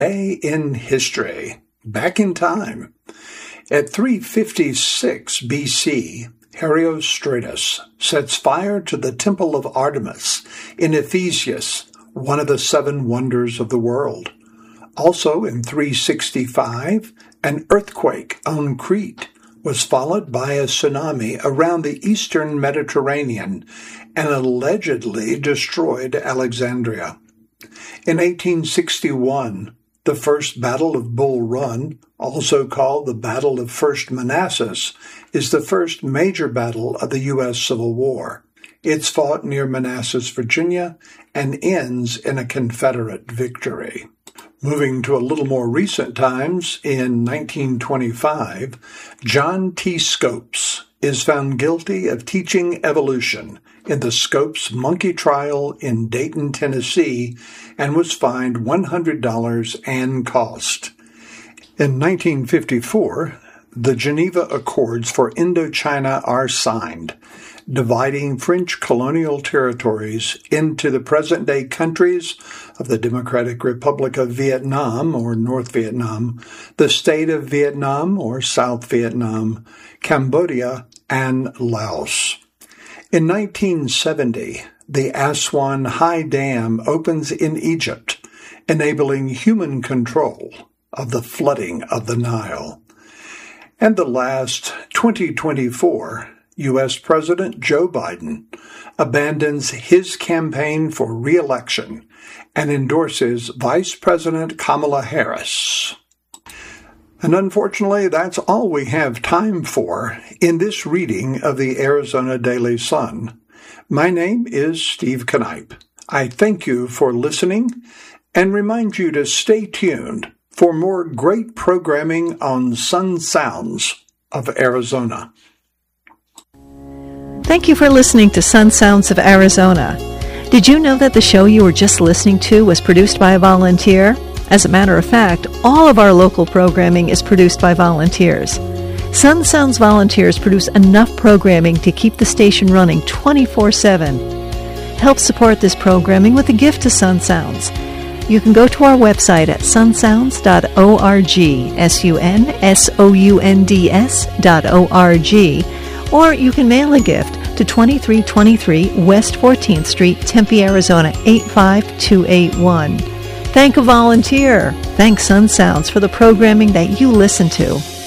Day in history, back in time. At 356 BC, Herostratus sets fire to the Temple of Artemis in Ephesus, one of the seven wonders of the world. Also in 365, an earthquake on Crete was followed by a tsunami around the eastern Mediterranean and allegedly destroyed Alexandria. In 1861, the First Battle of Bull Run, also called the Battle of First Manassas, is the first major battle of the U.S. Civil War. It's fought near Manassas, Virginia, and ends in a Confederate victory. Moving to a little more recent times, in 1925, John T. Scopes is found guilty of teaching evolution in the Scopes monkey trial in Dayton, Tennessee, and was fined $100 and cost. In 1954, the Geneva Accords for Indochina are signed, dividing French colonial territories into the present-day countries of the Democratic Republic of Vietnam, or North Vietnam, the State of Vietnam, or South Vietnam, Cambodia, and Laos. In 1970, the Aswan High Dam opens in Egypt, enabling human control of the flooding of the Nile. And the last 2024, U.S. President Joe Biden abandons his campaign for re-election and endorses Vice President Kamala Harris. And unfortunately, that's all we have time for in this reading of the Arizona Daily Sun. My name is Steve Knipe. I thank you for listening and remind you to stay tuned for more great programming on Sun Sounds of Arizona. Thank you for listening to Sun Sounds of Arizona. Did you know that the show you were just listening to was produced by a volunteer? As a matter of fact, all of our local programming is produced by volunteers. Sun Sounds volunteers produce enough programming to keep the station running 24/7. Help support this programming with a gift to Sun Sounds. You can go to our website at sunsounds.org, sunsounds.org, or you can mail a gift to 2323 West 14th Street, Tempe, Arizona 85281. Thank a volunteer. Thank Sun Sounds for the programming that you listen to.